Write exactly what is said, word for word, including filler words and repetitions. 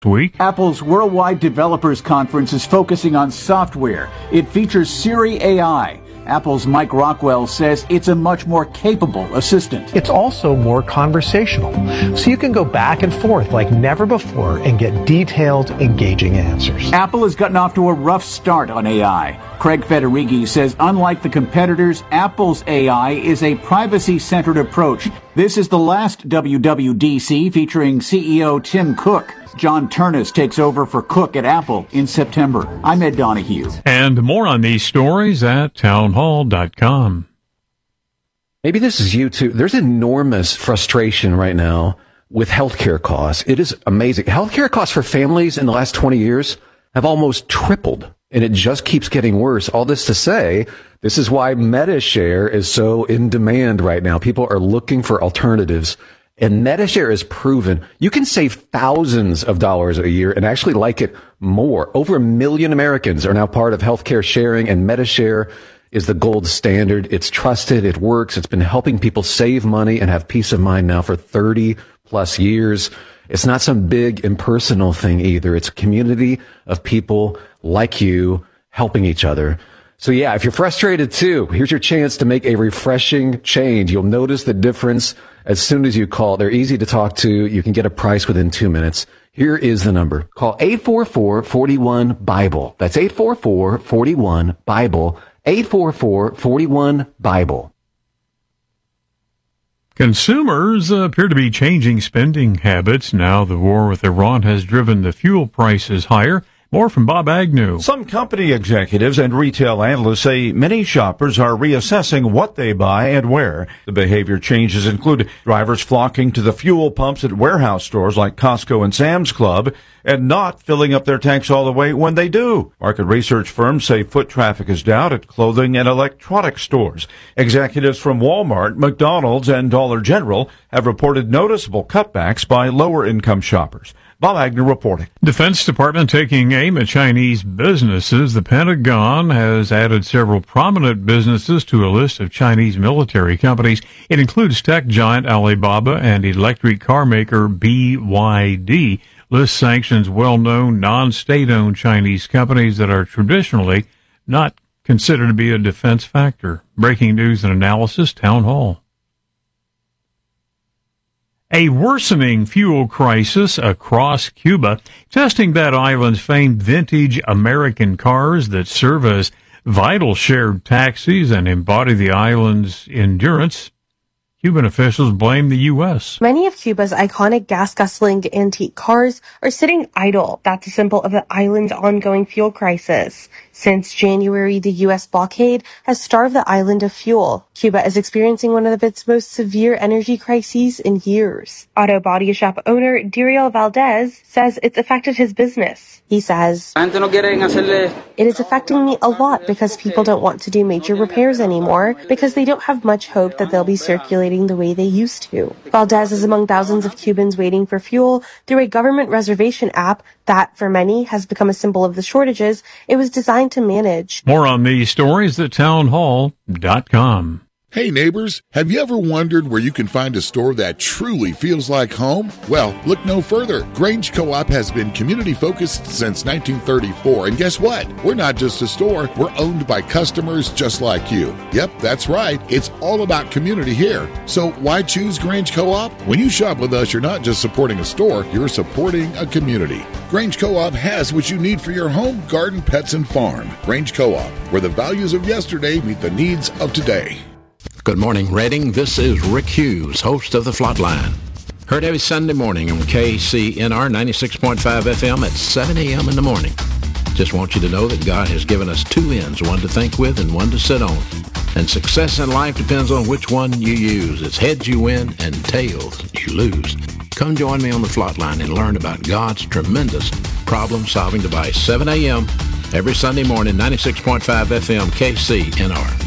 week. Apple's Worldwide Developers Conference is focusing on software. It features Siri A I. Apple's Mike Rockwell says it's a much more capable assistant. It's also more conversational, so you can go back and forth like never before and get detailed, engaging answers. Apple has gotten off to a rough start on A I. Craig Federighi says unlike the competitors, Apple's A I is a privacy-centered approach. This is the last W W D C featuring C E O Tim Cook. John Turnus takes over for Cook at Apple in September. I'm Ed Donahue. And more on these stories at townhall dot com. Maybe this is you too. There's enormous frustration right now with healthcare costs. It is amazing. Healthcare costs for families in the last twenty years have almost tripled, and it just keeps getting worse. All this to say, this is why MediShare is so in demand right now. People are looking for alternatives. And MediShare is proven you can save thousands of dollars a year and actually like it more. Over a million Americans are now part of healthcare sharing, and MediShare is the gold standard. It's trusted. It works. It's been helping people save money and have peace of mind now for thirty plus years. It's not some big impersonal thing either. It's a community of people like you helping each other. So yeah, if you're frustrated too, here's your chance to make a refreshing change. You'll notice the difference as soon as you call. They're easy to talk to. You can get a price within two minutes. Here is the number. Call eight four four, four one, BIBLE. That's eight four four, four one, BIBLE. eight four four, four one, BIBLE. Consumers appear to be changing spending habits now the war with Iran has driven the fuel prices higher. More from Bob Agnew. Some company executives and retail analysts say many shoppers are reassessing what they buy and where. The behavior changes include drivers flocking to the fuel pumps at warehouse stores like Costco and Sam's Club and not filling up their tanks all the way when they do. Market research firms say foot traffic is down at clothing and electronics stores. Executives from Walmart, McDonald's, and Dollar General have reported noticeable cutbacks by lower-income shoppers. Bob Agnew reporting. Defense Department taking aim at Chinese businesses. The Pentagon has added several prominent businesses to a list of Chinese military companies. It includes tech giant Alibaba and electric car maker B Y D. List sanctions well-known non-state-owned Chinese companies that are traditionally not considered to be a defense factor. Breaking news and analysis, Town Hall. A worsening fuel crisis across Cuba, testing that island's famed vintage American cars that serve as vital shared taxis and embody the island's endurance. Cuban officials blame the U S. Many of Cuba's iconic gas-guzzling antique cars are sitting idle. That's a symbol of the island's ongoing fuel crisis. Since January, the U S blockade has starved the island of fuel. Cuba is experiencing one of its most severe energy crises in years. Auto body shop owner Diriel Valdez says it's affected his business. He says, "It is affecting me a lot because people don't want to do major repairs anymore because they don't have much hope that they'll be circulating the way they used to." Valdez is among thousands of Cubans waiting for fuel through a government reservation app that, for many, has become a symbol of the shortages it was designed to manage. More on these stories at town hall dot com. Hey neighbors, have you ever wondered where you can find a store that truly feels like home? Well, look no further. Grange Co-op has been community focused since nineteen thirty-four, and guess what? We're not just a store, we're owned by customers just like you. Yep, that's right. It's all about community here. So why choose Grange Co-op? When you shop with us, you're not just supporting a store, you're supporting a community. Grange Co-op has what you need for your home, garden, pets, and farm. Grange Co-op, where the values of yesterday meet the needs of today. Good morning, Reading. This is Rick Hughes, host of The Flatline. Heard every Sunday morning on K C N R ninety-six point five F M at seven a.m. in the morning. Just want you to know that God has given us two ends, one to think with and one to sit on. And success in life depends on which one you use. It's heads you win and tails you lose. Come join me on The Flatline and learn about God's tremendous problem-solving device. seven a.m. every Sunday morning, ninety-six point five F M, K C N R.